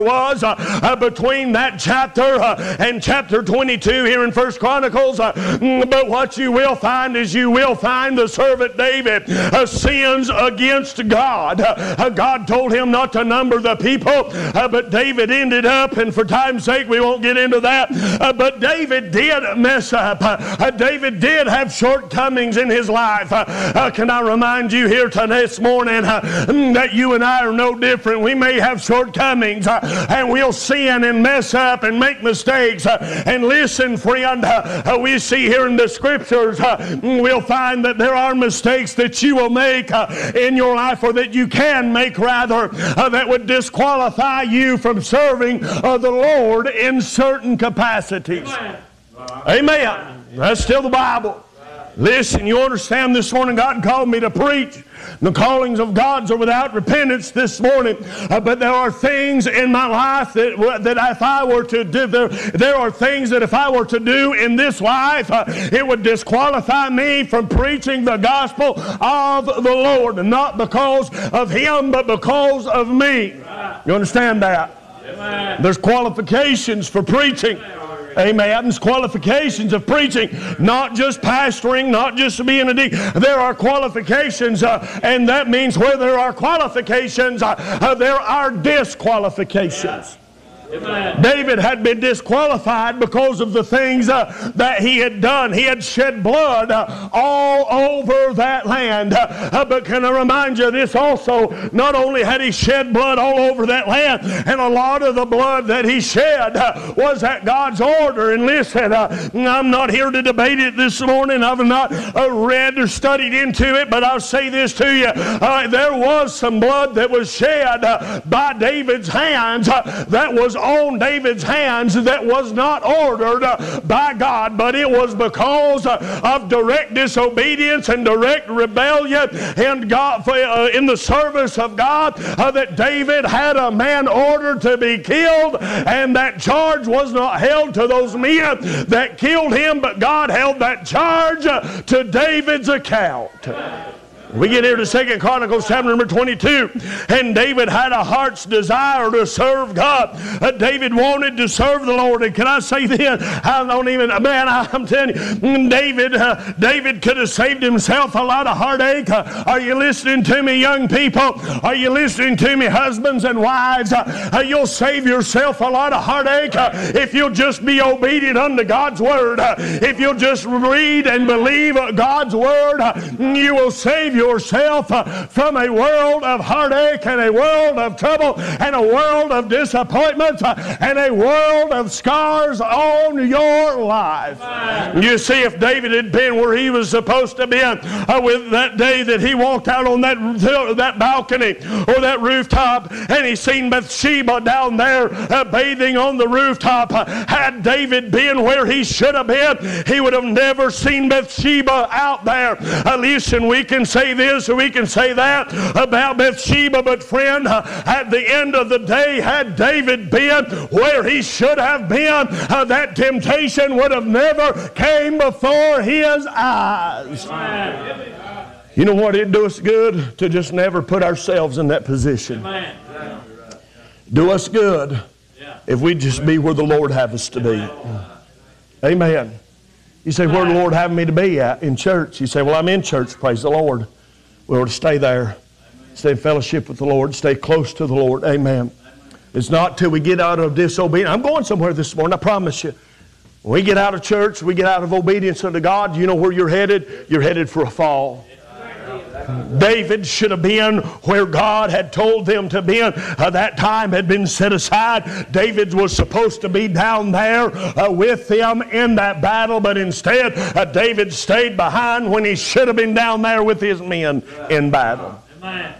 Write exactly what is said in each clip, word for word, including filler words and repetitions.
was uh, uh, between that chapter uh, and chapter twenty-two here in First Chronicles. Uh, but what you will find is you will find the servant David uh, sins against God. Uh, God told him not to number the people, uh, but David ended up, and for time's sake we won't get into that, uh, but David did mess up. Uh, David did have shortcomings in his life. Uh, uh, can I remind you here this morning uh, that you and I are no different. We may have shortcomings. Uh, And we'll sin and mess up and make mistakes. Uh, and listen, friend, uh, uh, we see here in the Scriptures, uh, we'll find that there are mistakes that you will make uh, in your life, or that you can make rather, uh, that would disqualify you from serving uh, the Lord in certain capacities. Amen. Amen. That's still the Bible. Listen, you understand this morning God called me to preach. The callings of God are without repentance this morning. Uh, but there are things in my life that, that if I were to do, there, there are things that if I were to do in this life, uh, it would disqualify me from preaching the gospel of the Lord. And not because of Him, but because of me. You understand that? Amen. There's qualifications for preaching. Amen. There's qualifications of preaching, not just pastoring, not just being a deacon. There are qualifications, uh, and that means where there are qualifications, uh, uh, there are disqualifications. Amen. David had been disqualified because of the things uh, that he had done. He had shed blood uh, all over that land. Uh, but can I remind you this also? Not only had he shed blood all over that land, and a lot of the blood that he shed uh, was at God's order. And listen, uh, I'm not here to debate it this morning. I've not uh, read or studied into it, but I'll say this to you. Uh, there was some blood that was shed uh, by David's hands uh, that was on David's hands, that was not ordered uh, by God, but it was because uh, of direct disobedience and direct rebellion in, God, uh, in the service of God uh, that David had a man ordered to be killed, and that charge was not held to those men that killed him, but God held that charge uh, to David's account. We get here to Second Chronicles chapter number twenty-two, and David had a heart's desire to serve God. Uh, David wanted to serve the Lord. And can I say this? I don't even, man, I'm telling you, David, uh, David could have saved himself a lot of heartache. Uh, are you listening to me, young people? Are you listening to me, husbands and wives? Uh, uh, you'll save yourself a lot of heartache uh, if you'll just be obedient unto God's Word. Uh, if you'll just read and believe God's Word, uh, you will save yourself uh, from a world of heartache and a world of trouble and a world of disappointment uh, and a world of scars on your life. Amen. You see, if David had been where he was supposed to be uh, with that day that he walked out on that, that balcony or that rooftop and he seen Bathsheba down there uh, bathing on the rooftop, uh, had David been where he should have been, he would have never seen Bathsheba out there. Uh, listen, we can say this or we can say that about Bathsheba, but friend, uh, at the end of the day, had David been where he should have been, uh, that temptation would have never came before his eyes. Amen. You know what? It'd do us good to just never put ourselves in that position. Amen. Do us good if we just be where the Lord have us to be. Amen. You say, where the Lord have me to be at? In church. You say, well, I'm in church, praise the Lord. We ought to stay there. Stay in fellowship with the Lord. Stay close to the Lord. Amen. It's not till we get out of disobedience. I'm going somewhere this morning, I promise you. When we get out of church, we get out of obedience unto God, you know where you're headed? You're headed for a fall. David should have been where God had told them to be. Uh, that time had been set aside. David was supposed to be down there uh, with them in that battle, but instead uh, David stayed behind when he should have been down there with his men in battle. Amen.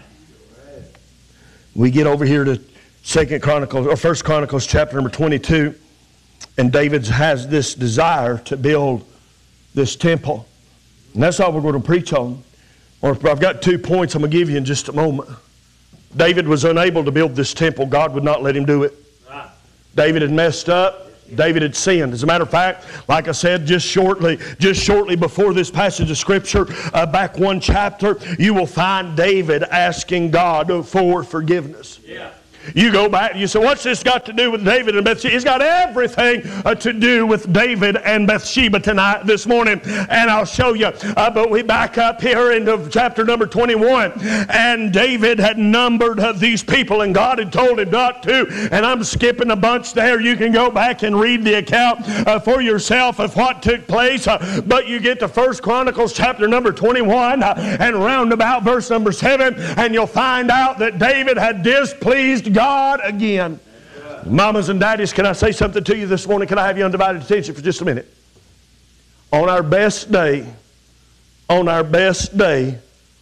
We get over here to Second Chronicles or First Chronicles chapter number twenty-two, and David has this desire to build this temple, and that's all we're going to preach on. Or I've got two points I'm going to give you in just a moment. David was unable to build this temple. God would not let him do it. Right. David had messed up. David had sinned. As a matter of fact, like I said, just shortly, just shortly before this passage of Scripture, uh, back one chapter, you will find David asking God for forgiveness. Yeah. You go back and you say, what's this got to do with David and Bathsheba? It's got everything uh, to do with David and Bathsheba tonight, this morning, and I'll show you. Uh, but we back up here into chapter number twenty-one, and David had numbered uh, these people, and God had told him not to, and I'm skipping a bunch there. You can go back and read the account uh, for yourself of what took place, uh, but you get to First Chronicles chapter number twenty-one, uh, and round about verse number seven, and you'll find out that David had displeased God again. Mamas and daddies, can I say something to you this morning? Can I have your undivided attention for just a minute? On our best day, on our best day,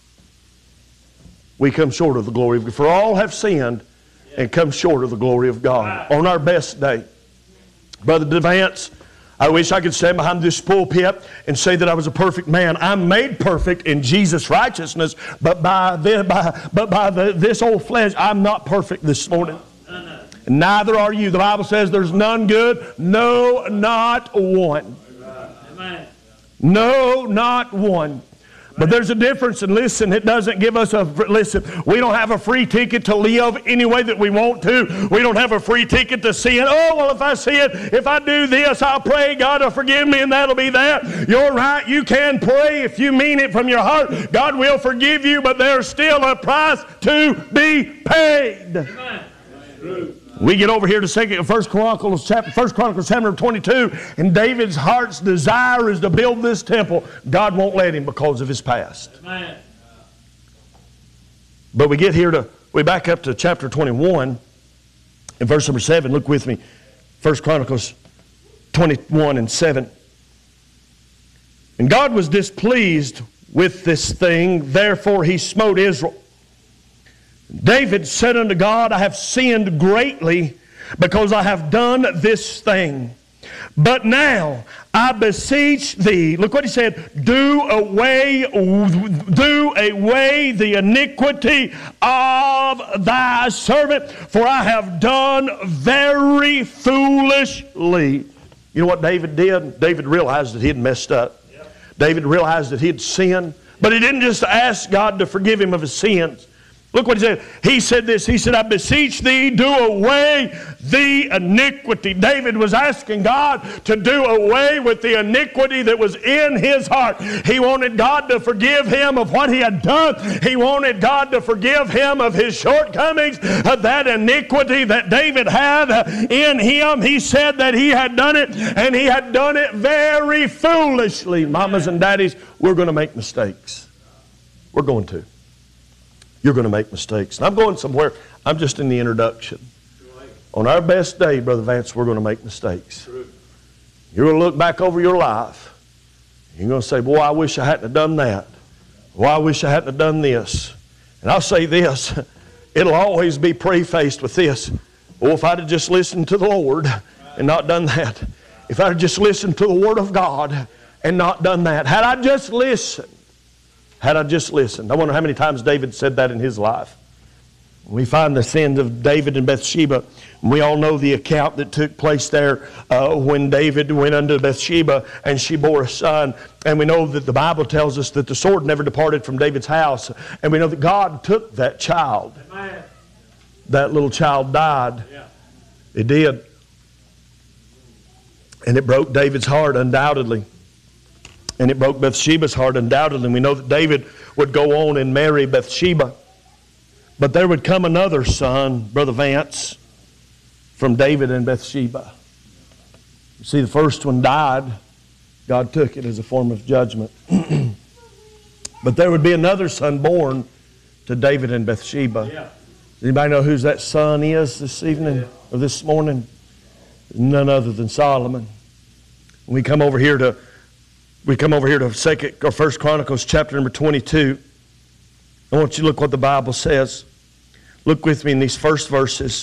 we come short of the glory of God. For all have sinned and come short of the glory of God. On our best day. Brother DeVance, I wish I could stand behind this pulpit and say that I was a perfect man. I'm made perfect in Jesus' righteousness, but by, the, by, but by the, this old flesh, I'm not perfect this morning. Neither are you. The Bible says there's none good, no, not one. No, not one. But there's a difference, and listen, it doesn't give us a, listen, we don't have a free ticket to live any way that we want to. We don't have a free ticket to sin. Oh, well, if I sin, if I do this, I'll pray God to forgive me, and that'll be that. You're right, you can pray if you mean it from your heart. God will forgive you, but there's still a price to be paid. Amen. We get over here to second, First Chronicles chapter, First Chronicles chapter twenty-two, and David's heart's desire is to build this temple. God won't let him because of his past. Amen. But we get here to, we back up to chapter twenty-one, and verse number seven. Look with me, First Chronicles twenty-one and seven. And God was displeased with this thing, therefore he smote Israel. David said unto God, I have sinned greatly because I have done this thing. But now I beseech thee, look what he said, do away, do away the iniquity of thy servant, for I have done very foolishly. You know what David did? David realized that he had messed up. Yep. David realized that he had sinned, but he didn't just ask God to forgive him of his sins. Look what he said. He said this. He said, I beseech thee, do away the iniquity. David was asking God to do away with the iniquity that was in his heart. He wanted God to forgive him of what he had done. He wanted God to forgive him of his shortcomings, of that iniquity that David had in him. He said that he had done it, and he had done it very foolishly. Mamas and daddies, we're going to make mistakes. We're going to. You're going to make mistakes. And I'm going somewhere. I'm just in the introduction. On our best day, Brother Vance, we're going to make mistakes. You're going to look back over your life. You're going to say, boy, I wish I hadn't have done that. Boy, I wish I hadn't have done this. And I'll say this. It'll always be prefaced with this. Well, if I'd have just listened to the Lord and not done that. If I'd have just listened to the Word of God and not done that. Had I just listened. Had I just listened. I wonder how many times David said that in his life. We find the sins of David and Bathsheba. We all know the account that took place there uh, when David went unto Bathsheba and she bore a son. And we know that the Bible tells us that the sword never departed from David's house. And we know that God took that child. Amen. That little child died. Yeah. It did. And it broke David's heart undoubtedly. And it broke Bathsheba's heart undoubtedly. We know that David would go on and marry Bathsheba. But there would come another son, Brother Vance, from David and Bathsheba. You see, the first one died. God took it as a form of judgment. But there would be another son born to David and Bathsheba. Yeah. Does anybody know who that son is this evening yeah. or this morning? None other than Solomon. When we come over here to We come over here to second or First Chronicles chapter number twenty-two. I want you to look what the Bible says. Look with me in these first verses.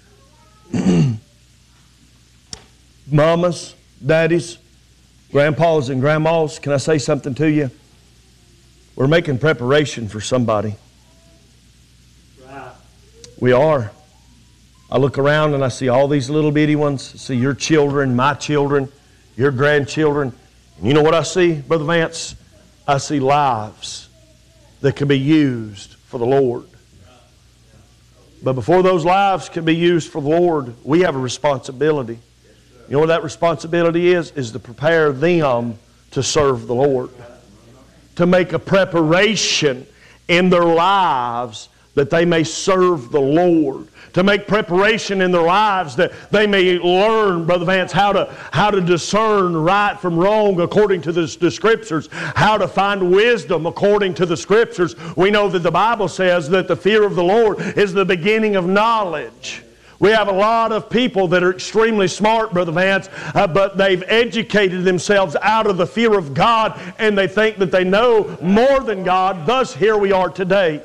Mamas, daddies, grandpas and grandmas, can I say something to you? We're making preparation for somebody. Right. We are. I look around and I see all these little bitty ones. I see your children, my children, your grandchildren. And you know what I see, Brother Vance? I see lives that can be used for the Lord. But before those lives can be used for the Lord, we have a responsibility. You know what that responsibility is? Is to prepare them to serve the Lord. To make a preparation in their lives that they may serve the Lord. To make preparation in their lives that they may learn, Brother Vance, how to, how to discern right from wrong according to the, the Scriptures. How to find wisdom according to the Scriptures. We know that the Bible says that the fear of the Lord is the beginning of knowledge. We have a lot of people that are extremely smart, Brother Vance, uh, but they've educated themselves out of the fear of God, and they think that they know more than God. Thus, here we are today.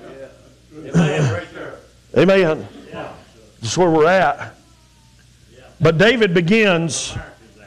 Amen. Amen. That's where we're at. But David begins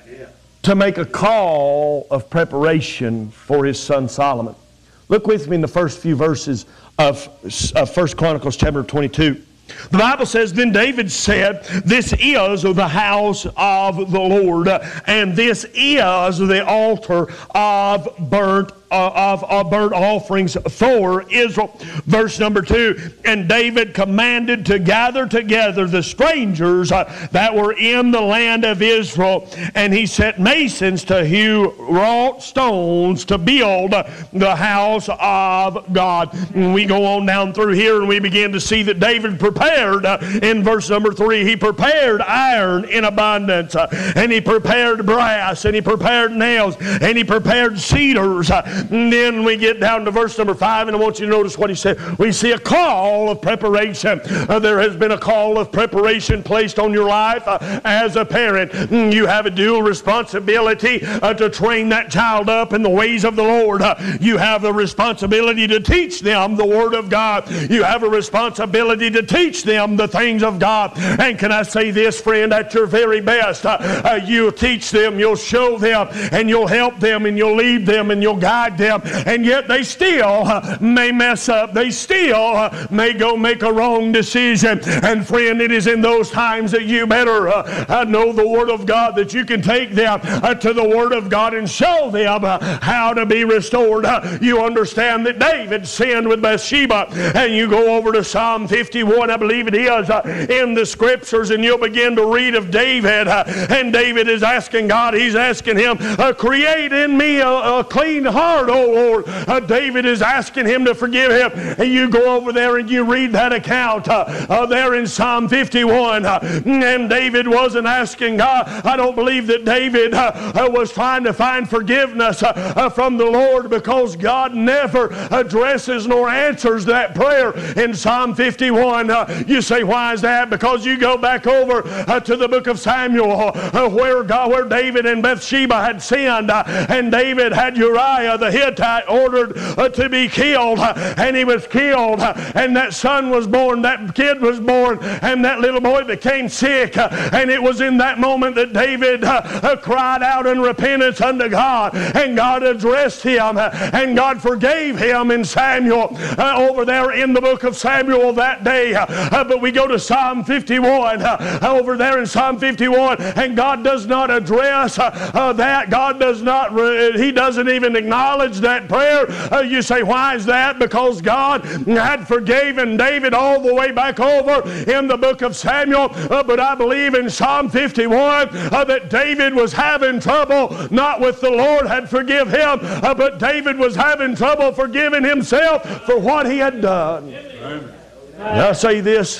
to make a call of preparation for his son Solomon. Look with me in the first few verses of, of First Chronicles chapter twenty-two. The Bible says, Then David said, This is the house of the Lord, and this is the altar of burnt Uh, of, of burnt offerings for Israel. Verse number two, And David commanded to gather together the strangers uh, that were in the land of Israel, and he set masons to hew wrought stones to build the house of God. And we go on down through here and we begin to see that David prepared, uh, in verse number three, he prepared iron in abundance, uh, and he prepared brass, and he prepared nails, and he prepared cedars. Uh, And then we get down to verse number five, and I want you to notice what he said. We see a call of preparation. Uh, there has been a call of preparation placed on your life uh, as a parent. You have a dual responsibility uh, to train that child up in the ways of the Lord. Uh, you have the responsibility to teach them the Word of God. You have a responsibility to teach them the things of God. And can I say this, friend, at your very best, uh, uh, you'll teach them, you'll show them, and you'll help them, and you'll lead them, and you'll guide them, and yet they still uh, may mess up. They still uh, may go make a wrong decision. And friend, it is in those times that you better uh, uh, know the Word of God, that you can take them uh, to the Word of God and show them uh, how to be restored. Uh, you understand that David sinned with Bathsheba, and you go over to Psalm fifty-one, I believe it is, uh, in the Scriptures, and you'll begin to read of David, uh, and David is asking God, he's asking him, uh, create in me a, a clean heart, oh Lord. Uh, David is asking him to forgive him. And you go over there and you read that account uh, uh, there in Psalm fifty-one. Uh, and David wasn't asking God. I don't believe that David uh, uh, was trying to find forgiveness uh, uh, from the Lord, because God never addresses nor answers that prayer in Psalm fifty-one. Uh, you say, why is that? Because you go back over uh, to the book of Samuel uh, where God, where David and Bathsheba had sinned, uh, and David had Uriah the Hittite ordered uh, to be killed, uh, and he was killed, uh, and that son was born, that kid was born, and that little boy became sick, uh, and it was in that moment that David uh, uh, cried out in repentance unto God, and God addressed him, uh, and God forgave him in Samuel, uh, over there in the book of Samuel that day. Uh, uh, but we go to Psalm fifty-one, uh, over there in Psalm fifty-one, and God does not address uh, uh, that. God does not, re- he doesn't even acknowledge that prayer. Uh, you say, why is that? Because God had forgiven David all the way back over in the book of Samuel. Uh, but I believe in Psalm fifty-one uh, that David was having trouble, not with the Lord had forgive him, uh, but David was having trouble forgiving himself for what he had done. Amen. I say this,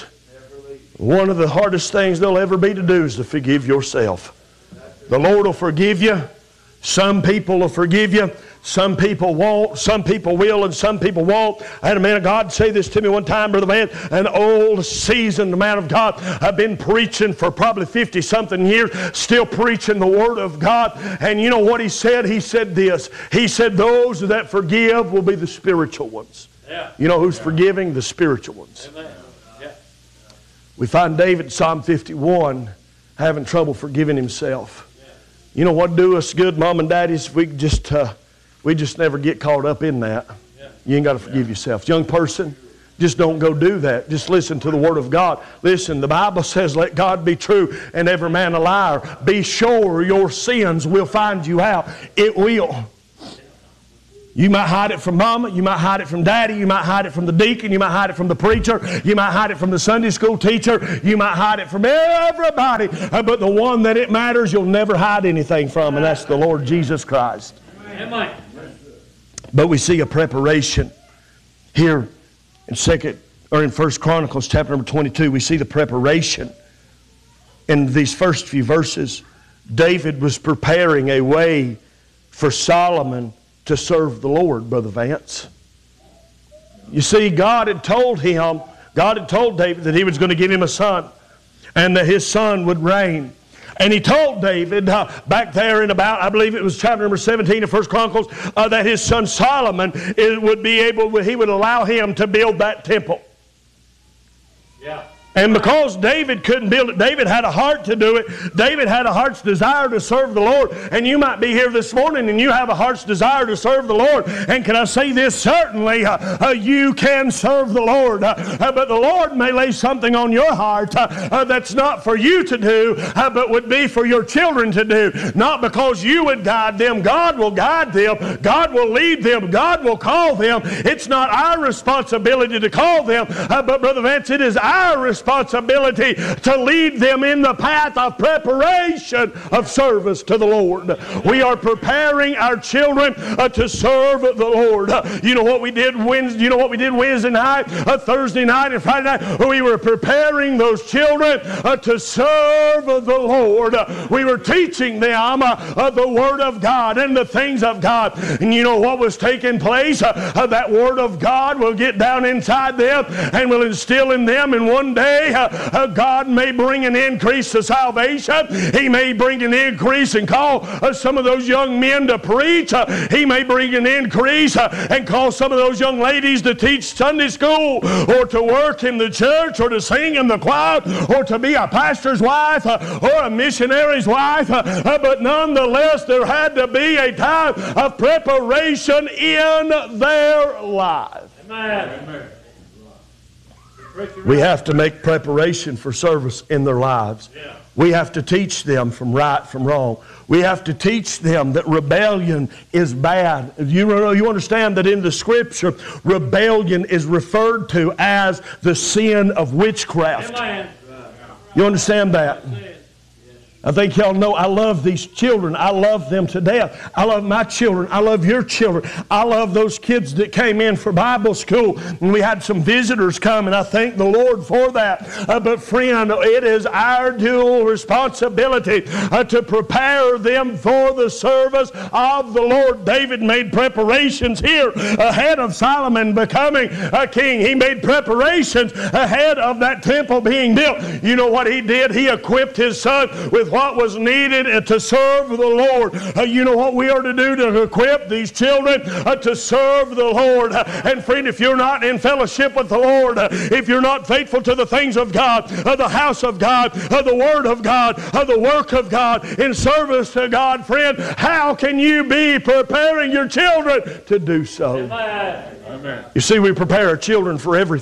one of the hardest things there'll ever be to do is to forgive yourself. The Lord will forgive you. Some people will forgive you. Some people won't, some people will, and some people won't. I had a man of God say this to me one time, Brother Van, an old, seasoned man of God. I've been preaching for probably fifty-something years, still preaching the Word of God. And you know what he said? He said this. He said, those that forgive will be the spiritual ones. Yeah. You know who's yeah. forgiving? The spiritual ones. Amen. Yeah. We find David, Psalm fifty-one, having trouble forgiving himself. Yeah. You know what do us good, Mom and Daddies, if we just... Uh, We just never get caught up in that. Yeah. You ain't got to forgive yeah. yourself. Young person, just don't go do that. Just listen to the Word of God. Listen, the Bible says, let God be true and every man a liar. Be sure your sins will find you out. It will. You might hide it from mama, you might hide it from daddy, you might hide it from the deacon, you might hide it from the preacher, you might hide it from the Sunday school teacher, you might hide it from everybody, but the one that it matters you'll never hide anything from, and that's the Lord Jesus Christ. Amen. But we see a preparation here in second or in First Chronicles chapter number twenty-two. We see the preparation in these first few verses. David was preparing a way for Solomon to serve the Lord, Brother Vance. You see, God had told him, God had told David that he was going to give him a son and that his son would reign. And he told David uh, back there in about, I believe it was chapter number seventeen of First Chronicles, uh, that his son Solomon it would be able, he would allow him to build that temple. Yeah. And because David couldn't build it, David had a heart to do it. David had a heart's desire to serve the Lord. And you might be here this morning and you have a heart's desire to serve the Lord. And can I say this? Certainly uh, uh, you can serve the Lord. Uh, uh, but the Lord may lay something on your heart uh, uh, that's not for you to do, uh, but would be for your children to do. Not because you would guide them. God will guide them. God will lead them. God will call them. It's not our responsibility to call them. Uh, but Brother Vance, it is our responsibility responsibility to lead them in the path of preparation of service to the Lord. We are preparing our children uh, to serve the Lord. Uh, you know what we did Wednesday, you know what we did Wednesday night, uh, Thursday night, and Friday night? We were preparing those children uh, to serve the Lord. Uh, we were teaching them uh, uh, the Word of God and the things of God. And you know what was taking place? Uh, uh, that Word of God will get down inside them and will instill in them, and one day Uh, uh, God may bring an increase to salvation. He may bring an increase and call uh, some of those young men to preach. Uh, he may bring an increase uh, and call some of those young ladies to teach Sunday school, or to work in the church, or to sing in the choir, or to be a pastor's wife, uh, or a missionary's wife. Uh, uh, but nonetheless, there had to be a time of preparation in their life. Amen. Amen. We have to make preparation for service in their lives. Yeah. We have to teach them from right from wrong. We have to teach them that rebellion is bad. You know, you understand that in the Scripture, rebellion is referred to as the sin of witchcraft. Amen. You understand that? I think y'all know I love these children. I love them to death. I love my children. I love your children. I love those kids that came in for Bible school. And we had some visitors come, and I thank the Lord for that. Uh, but friend, it is our dual responsibility uh, to prepare them for the service of the Lord. David made preparations here ahead of Solomon becoming a king. He made preparations ahead of that temple being built. You know what he did? He equipped his son with what was needed to serve the Lord. Uh, you know what we are to do to equip these children uh, to serve the Lord. Uh, and friend, if you're not in fellowship with the Lord, uh, if you're not faithful to the things of God, uh, the house of God, uh, the Word of God, uh, the work of God, in service to God, friend, how can you be preparing your children to do so? Amen. You see, we prepare our children for everything.